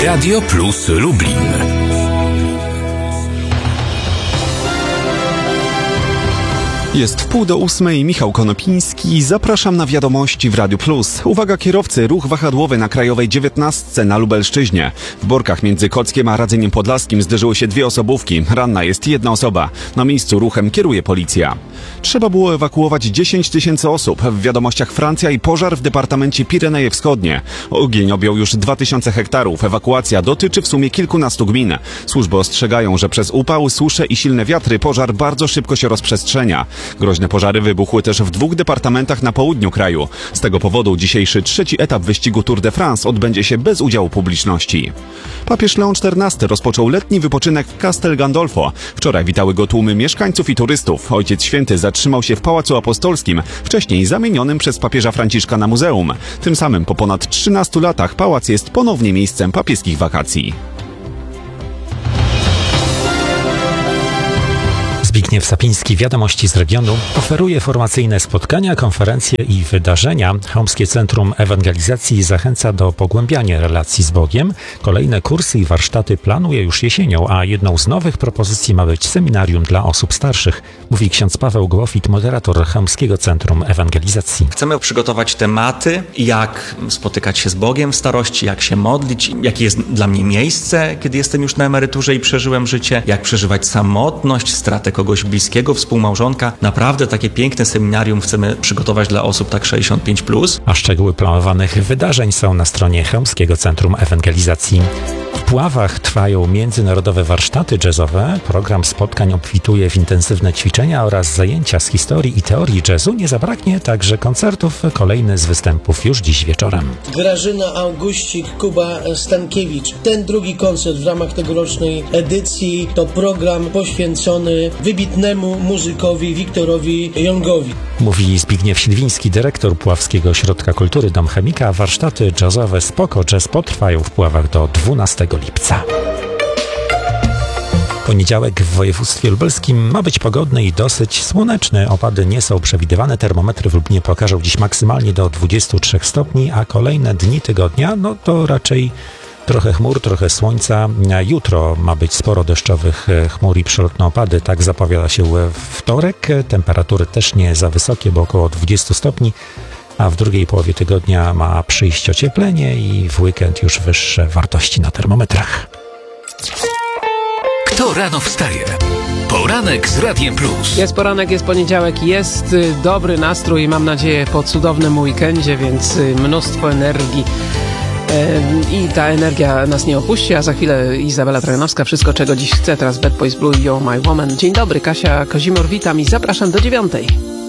Radio Plus Lublin. Jest 7:30, Michał Konopiński. Zapraszam na wiadomości w Radiu Plus. Uwaga kierowcy, ruch wahadłowy na Krajowej 19 na Lubelszczyźnie. W Borkach między Kockiem a Radzeniem Podlaskim zderzyły się dwie osobówki. Ranna jest jedna osoba. Na miejscu ruchem kieruje policja. Trzeba było ewakuować 10 000 osób. W wiadomościach Francja i pożar w departamencie Pireneje Wschodnie. Ogień objął już 2000 hektarów. Ewakuacja dotyczy w sumie kilkunastu gmin. Służby ostrzegają, że przez upał, susze i silne wiatry pożar bardzo szybko się rozprzestrzenia. Groźne pożary wybuchły też w 2 departamentach na południu kraju. Z tego powodu dzisiejszy 3. etap wyścigu Tour de France odbędzie się bez udziału publiczności. Papież Leon XIV rozpoczął letni wypoczynek w Castel Gandolfo. Wczoraj witały go tłumy mieszkańców i turystów. Ojciec Święty zatrzymał się w Pałacu Apostolskim, wcześniej zamienionym przez papieża Franciszka na muzeum. Tym samym po ponad 13 latach pałac jest ponownie miejscem papieskich wakacji. Zbigniew Sapiński, Wiadomości z regionu, oferuje formacyjne spotkania, konferencje i wydarzenia. Chełmskie Centrum Ewangelizacji zachęca do pogłębiania relacji z Bogiem. Kolejne kursy i warsztaty planuje już jesienią, a jedną z nowych propozycji ma być seminarium dla osób starszych, mówi ksiądz Paweł Głowit, moderator Chełmskiego Centrum Ewangelizacji. Chcemy przygotować tematy, jak spotykać się z Bogiem w starości, jak się modlić, jakie jest dla mnie miejsce, kiedy jestem już na emeryturze i przeżyłem życie, jak przeżywać samotność, stratę kogoś bliskiego, współmałżonka. Naprawdę takie piękne seminarium chcemy przygotować dla osób tak 65+. A szczegóły planowanych wydarzeń są na stronie Chełmskiego Centrum Ewangelizacji. W Puławach trwają międzynarodowe warsztaty jazzowe. Program spotkań obfituje w intensywne ćwiczenia oraz zajęcia z historii i teorii jazzu. Nie zabraknie także koncertów. Kolejny z występów już dziś wieczorem. Grażyna Auguścik, Kuba Stankiewicz. Ten drugi koncert w ramach tegorocznej edycji to program poświęcony wybitnemu muzykowi Wiktorowi Jongowi. Mówi Zbigniew Silwiński, dyrektor Puławskiego Ośrodka Kultury Dom Chemika. Warsztaty jazzowe Spoko Jazz potrwają w Puławach do 12 lipca. Poniedziałek w województwie lubelskim ma być pogodny i dosyć słoneczny. Opady nie są przewidywane. Termometry w Lublinie pokażą dziś maksymalnie do 23 stopni, a kolejne dni tygodnia to raczej trochę chmur, trochę słońca. Jutro ma być sporo deszczowych chmur i przelotne opady. Tak zapowiada się wtorek. Temperatury też nie za wysokie, bo około 20 stopni. A w drugiej połowie tygodnia ma przyjść ocieplenie i w weekend już wyższe wartości na termometrach. Kto rano wstaje? Poranek z Radiem Plus. Jest poranek, jest poniedziałek, jest dobry nastrój, mam nadzieję, po cudownym weekendzie, więc mnóstwo energii. I ta energia nas nie opuści, a za chwilę Izabela Trojanowska, wszystko czego dziś chce, teraz Bad Boys Blue i You're My Woman. Dzień dobry, Kasia Kozimor, witam i zapraszam do 9:00.